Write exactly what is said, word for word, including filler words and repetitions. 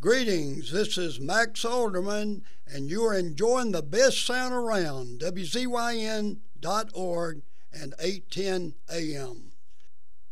Greetings, this is Max Alderman, and you are enjoying the best sound around, W Z Y N dot org and eight ten A M.